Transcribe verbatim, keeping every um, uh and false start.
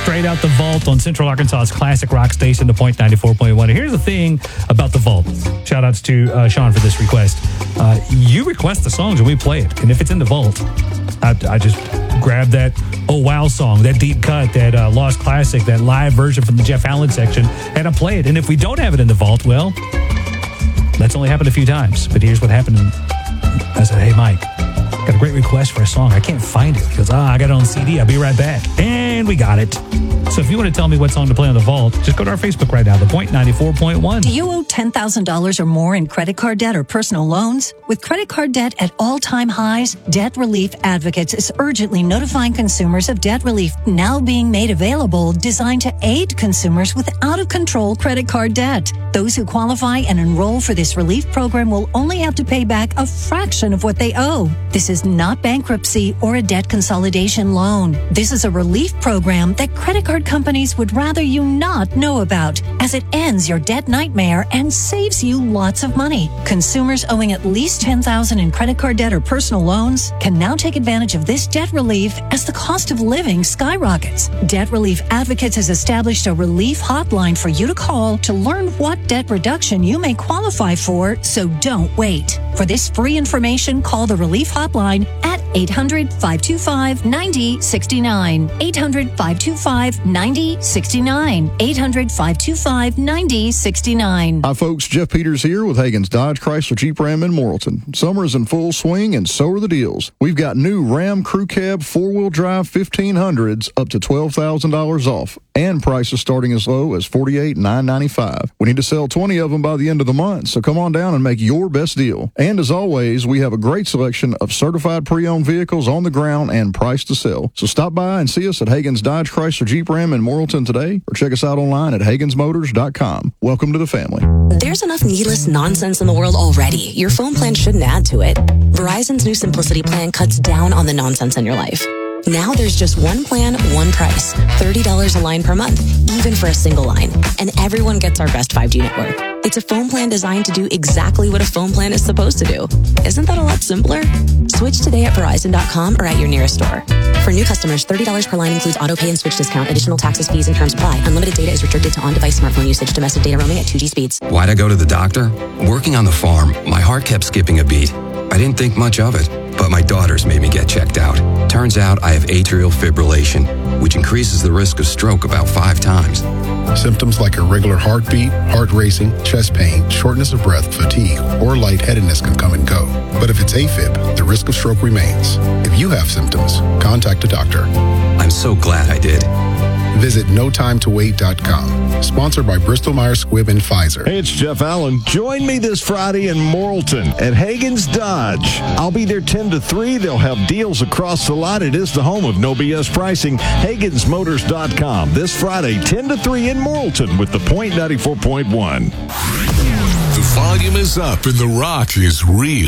straight out the vault on Central Arkansas's classic rock station, the Point ninety-four point one. And here's the thing about the vault. Shout outs to uh, Sean for this request. Uh, you request the songs and we play it. And if it's in the vault, I, I just grab that Oh Wow song, that deep cut, that uh, Lost Classic, that live version from the Jeff Allen section, and I play it. And if we don't have it in the vault, well, that's only happened a few times. But here's what happened. I said, hey, Mike, got a great request for a song. I can't find it. He goes, ah, I got it on C D. I'll be right back. And we got it. So if you want to tell me what song to play on the vault, just go to our Facebook right now, the Point ninety-four point one. Do you owe ten thousand dollars or more in credit card debt or personal loans? With credit card debt at all-time highs, Debt Relief Advocates is urgently notifying consumers of debt relief now being made available, designed to aid consumers with out-of-control credit card debt. Those who qualify and enroll for this relief program will only have to pay back a fraction of what they owe. This is not bankruptcy or a debt consolidation loan. This is a relief program that credit card companies would rather you not know about, as it ends your debt nightmare and saves you lots of money. Consumers owing at least ten thousand dollars in credit card debt or personal loans can now take advantage of this debt relief as the cost of living skyrockets. Debt Relief Advocates has established a relief hotline for you to call to learn what debt reduction you may qualify for, so don't wait. For this free information, call the relief hotline at eight hundred, five two five, nine zero six nine. eight hundred, five two five, nine zero six nine. eight hundred, five two five, nine zero six nine. Hi, folks. Jeff Peters here with Hagen's Dodge Chrysler Jeep Ram in Morrilton. Summer is in full swing, and so are the deals. We've got new Ram Crew Cab four-wheel drive fifteen hundreds up to twelve thousand dollars off, and prices starting as low as forty-eight thousand nine hundred ninety-five dollars. We need to sell twenty of them by the end of the month, so come on down and make your best deal. And as always, we have a great selection of certified pre-owned vehicles on the ground and priced to sell. So stop by and see us at Hagen's Dodge Chrysler Jeep Ram in Morrilton today, or check us out online at Hagens Motors dot com. Welcome to the family. There's enough needless nonsense in the world already. Your phone plan shouldn't add to it. Verizon's new Simplicity plan cuts down on the nonsense in your life. Now there's just one plan, one price. thirty dollars a line per month, even for a single line. And everyone gets our best five G network. It's a phone plan designed to do exactly what a phone plan is supposed to do. Isn't that a lot simpler? Switch today at Verizon dot com or at your nearest store. For new customers, thirty dollars per line includes auto pay and switch discount. Additional taxes, fees, and terms apply. Unlimited data is restricted to on-device smartphone usage. Domestic data roaming at two G speeds. Why'd I go to the doctor? Working on the farm, my heart kept skipping a beat. I didn't think much of it, but my daughters made me get checked out. Turns out I have atrial fibrillation, which increases the risk of stroke about five times. Symptoms like irregular heartbeat, heart racing, chest pain, shortness of breath, fatigue, or lightheadedness can come and go. But if it's AFib, the risk of stroke remains. If you have symptoms, contact a doctor. I'm so glad I did. Visit no time to wait dot com. Sponsored by Bristol Myers Squibb and Pfizer. Hey, it's Jeff Allen. Join me this Friday in Morrilton at Hagen's Dodge. I'll be there ten to three. They'll have deals across the lot. It is the home of no B S pricing. Hagens Motors dot com. This Friday, ten to three in Morrilton with the Point ninety-four point one. The volume is up and the rock is real.